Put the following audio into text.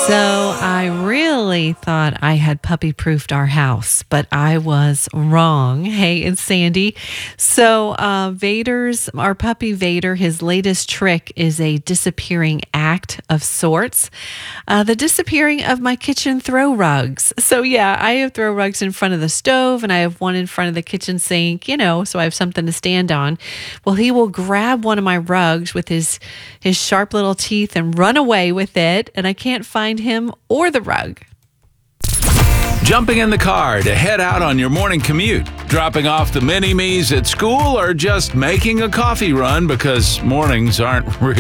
So I really thought I had puppy-proofed our house, but I was wrong. Hey, it's Sandy. So our puppy Vader, his latest trick is a disappearing act of sorts. The disappearing of my kitchen throw rugs. So yeah, I have throw rugs in front of the stove and I have one in front of the kitchen sink, so I have something to stand on. Well, he will grab one of my rugs with his sharp little teeth and run away with it, and I can't find him or the rug. Jumping in the car to head out on your morning commute, dropping off the mini-me's at school, or just making a coffee run because mornings aren't really